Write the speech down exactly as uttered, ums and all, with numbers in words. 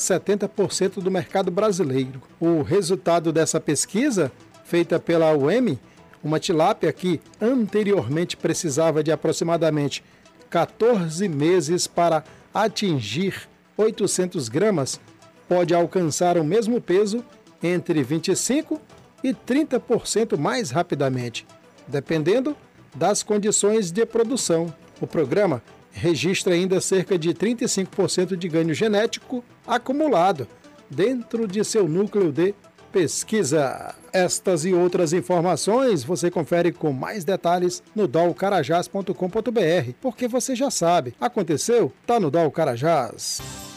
setenta por cento do mercado brasileiro. O resultado dessa pesquisa, feita pela U E M, uma tilápia que anteriormente precisava de aproximadamente quatorze meses para atingir oitocentas gramas, pode alcançar o mesmo peso entre vinte e cinco por cento e trinta por cento mais rapidamente, dependendo das condições de produção. O programa registra ainda cerca de trinta e cinco por cento de ganho genético acumulado dentro de seu núcleo de pesquisa. Estas e outras informações você confere com mais detalhes no dol carajás ponto com ponto br, porque você já sabe, aconteceu, tá no Dol Carajás.